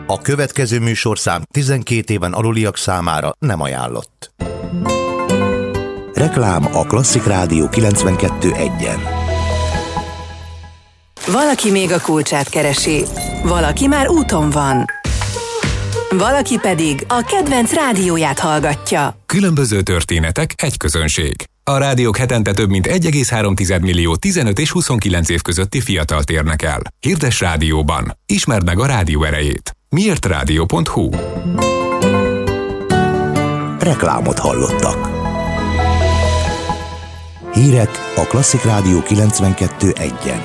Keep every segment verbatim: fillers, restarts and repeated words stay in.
A következő műsorszám tizenkét éven aluliak számára nem ajánlott. Reklám a Klasszik Rádió kilencvenkettő egyen. Valaki még a kulcsát keresi, valaki már úton van, valaki pedig a kedvenc rádióját hallgatja. Különböző történetek, egy közönség. A rádiók hetente több mint egy egész három millió tizenöt és huszonkilenc év közötti fiatalt érnek el. Hirdess rádióban. Ismerd meg a rádió erejét. miért rádió pont hu. Reklámot hallottak. Hírek a Klasszik Rádió kilencvenkettő egyen.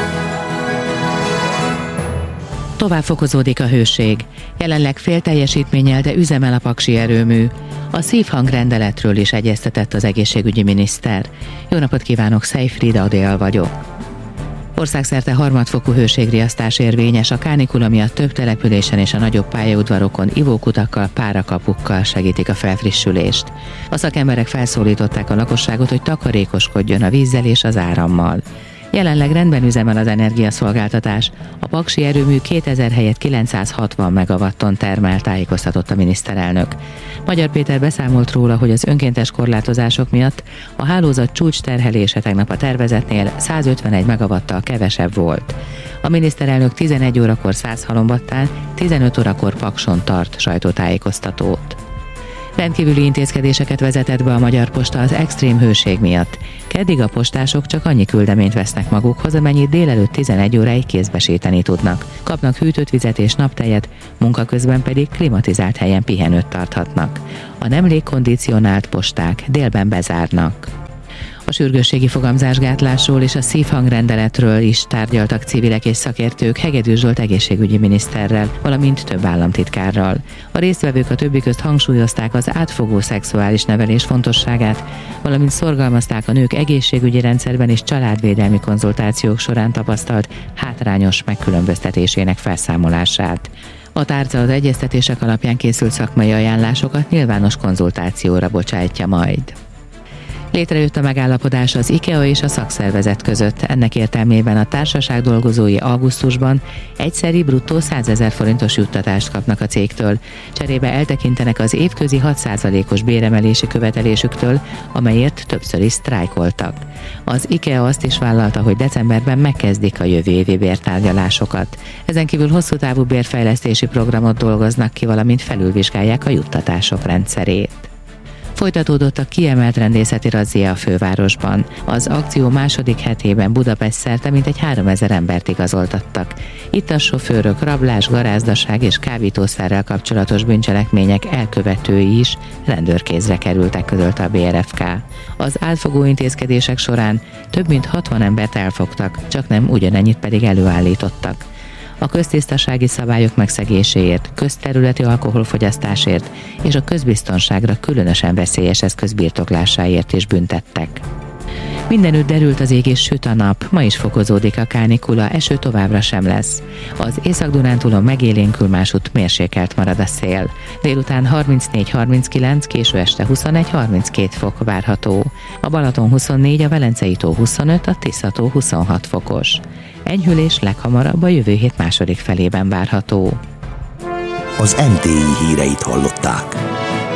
Tovább fokozódik a hőség. Jelenleg fél teljesítménnyel, de üzemel a paksi erőmű. A szívhangrendeletről is egyeztetett az egészségügyi miniszter. Jó napot kívánok, Szejfrida Adél vagyok. Országszerte harmadfokú hőségriasztás érvényes, a kánikula miatt több településen és a nagyobb pályaudvarokon ivókutakkal, párakapukkal segítik a felfrissülést. A szakemberek felszólították a lakosságot, hogy takarékoskodjon a vízzel és az árammal. Jelenleg rendben üzemel az energiaszolgáltatás, a paksi erőmű kétezer helyett kilencszázhatvan megawatton termel, tájékoztatott a miniszterelnök. Magyar Péter beszámolt róla, hogy az önkéntes korlátozások miatt a hálózat csúcs terhelése tegnap a tervezetnél százötvenegy megawattal kevesebb volt. A miniszterelnök tizenegy órakor Százhalombattán, tizenöt órakor Pakson tart sajtótájékoztatót. Rendkívüli intézkedéseket vezetett be a Magyar Posta az extrém hőség miatt. Keddig a postások csak annyi küldeményt vesznek magukhoz, amennyit délelőtt tizenegy óráig kézbesíteni tudnak. Kapnak hűtött vizet és naptejet, munka közben pedig klimatizált helyen pihenőt tarthatnak. A nem légkondicionált posták délben bezárnak. A sürgősségi fogamzásgátlásról és a szívhangrendeletről is tárgyaltak civilek és szakértők Hegedűs Zsolt egészségügyi miniszterrel, valamint több államtitkárral. A résztvevők a többi közt hangsúlyozták az átfogó szexuális nevelés fontosságát, valamint szorgalmazták a nők egészségügyi rendszerben és családvédelmi konzultációk során tapasztalt hátrányos megkülönböztetésének felszámolását. A tárca az egyeztetések alapján készült szakmai ajánlásokat nyilvános konzultációra bocsájtja majd. Létrejött a megállapodás az IKEA és a szakszervezet között. Ennek értelmében a társaság dolgozói augusztusban egyszeri bruttó százezer forintos juttatást kapnak a cégtől. Cserébe eltekintenek az évközi hat százalékos béremelési követelésüktől, amelyért többször is sztrájkoltak. Az IKEA azt is vállalta, hogy decemberben megkezdik a jövő évi bértárgyalásokat. Ezen kívül hosszú távú bérfejlesztési programot dolgoznak ki, valamint felülvizsgálják a juttatások rendszerét. Folytatódott a kiemelt rendészeti razzia a fővárosban. Az akció második hetében Budapest szerte mintegy háromezer embert igazoltattak. Itt a sofőrök, rablás, garázdaság és kábítószerrel kapcsolatos bűncselekmények elkövetői is rendőrkézre kerültek, közölte a bé er ef ká. Az átfogó intézkedések során több mint hatvan embert elfogtak, csak nem ugyanennyit pedig előállítottak. A köztisztasági szabályok megszegéséért, közterületi alkoholfogyasztásért és a közbiztonságra különösen veszélyes eszköz birtoklásáért is büntettek. Mindenütt derült az ég és süt a nap, ma is fokozódik a kánikula, eső továbbra sem lesz. Az Észak-Dunántúlon megélénkül, másút mérsékelt marad a szél. Délután harmincnégy harminckilenc, késő este huszonegy harminckét fok várható. A Balaton huszonnégy, a Velencei tó huszonöt, a Tisza-tó huszonhat fokos. Enyhülés leghamarabb a jövő hét második felében várható. Az em té i híreit hallották.